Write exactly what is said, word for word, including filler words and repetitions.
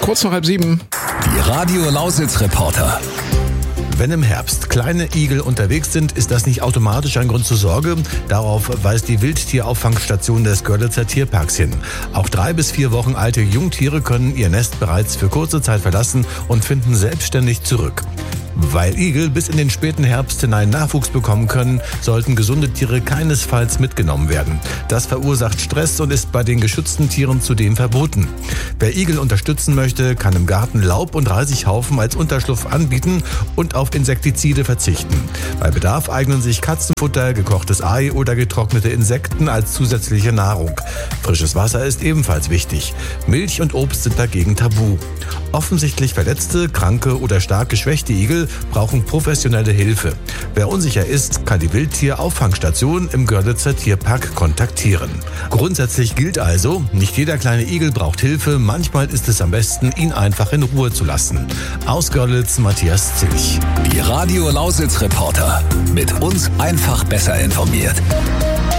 kurz nach halb sieben. Die Radio Lausitz Reporter. Wenn im Herbst kleine Igel unterwegs sind, ist das nicht automatisch ein Grund zur Sorge. Darauf weist die Wildtierauffangstation des Görlitzer Tierparks hin. Auch drei bis vier Wochen alte Jungtiere können ihr Nest bereits für kurze Zeit verlassen und finden selbstständig zurück. Weil Igel bis in den späten Herbst hinein Nachwuchs bekommen können, sollten gesunde Tiere keinesfalls mitgenommen werden. Das verursacht Stress und ist bei den geschützten Tieren zudem verboten. Wer Igel unterstützen möchte, kann im Garten Laub- und Reisighaufen als Unterschlupf anbieten und auf Insektizide verzichten. Bei Bedarf eignen sich Katzenfutter, gekochtes Ei oder getrocknete Insekten als zusätzliche Nahrung. Frisches Wasser ist ebenfalls wichtig. Milch und Obst sind dagegen tabu. Offensichtlich verletzte, kranke oder stark geschwächte Igel brauchen professionelle Hilfe. Wer unsicher ist, kann die Wildtierauffangstation im Görlitzer Tierpark kontaktieren. Grundsätzlich gilt also, nicht jeder kleine Igel braucht Hilfe, manchmal ist es am besten, ihn einfach in Ruhe zu lassen. Aus Görlitz, Matthias Zilch. Die Radio Lausitz Reporter. Mit uns einfach besser informiert.